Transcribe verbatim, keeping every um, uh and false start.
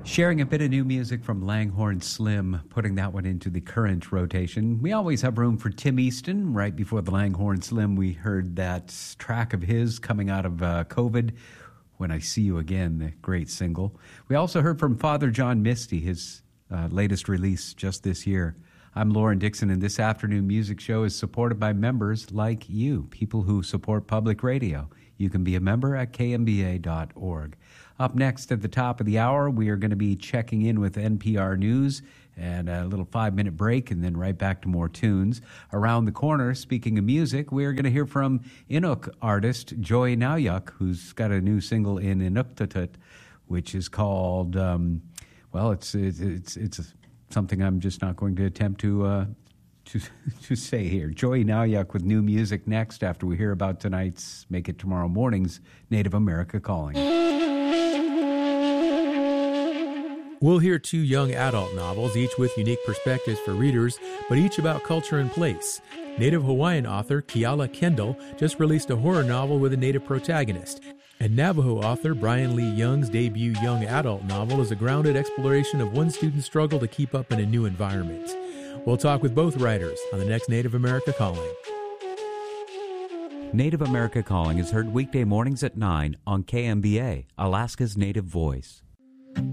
Sharing a bit of new music from Langhorne Slim, putting that one into the current rotation. We always have room for Tim Easton. Right before the Langhorne Slim, we heard that track of his coming out of uh, COVID, When I See You Again, the great single. We also heard from Father John Misty, his uh, latest release just this year. I'm Lauren Dixon, and this afternoon music show is supported by members like you, people who support public radio. You can be a member at k m b a dot org. Up next at the top of the hour, we are going to be checking in with N P R News and a little five-minute break and then right back to more tunes. Around the corner, speaking of music, we are going to hear from Inuk artist Joy Nauyuk, who's got a new single in Inuktitut, which is called, um, well, it's, it's, it's, it's something I'm just not going to attempt to uh, to, to say here. Joy Nauyuk with new music next after we hear about tonight's Make It Tomorrow Morning's Native America Calling. We'll hear two young adult novels, each with unique perspectives for readers, but each about culture and place. Native Hawaiian author Keala Kendall just released a horror novel with a Native protagonist. And Navajo author Brian Lee Young's debut young adult novel is a grounded exploration of one student's struggle to keep up in a new environment. We'll talk with both writers on the next Native America Calling. Native America Calling is heard weekday mornings at nine on K M B A, Alaska's Native Voice.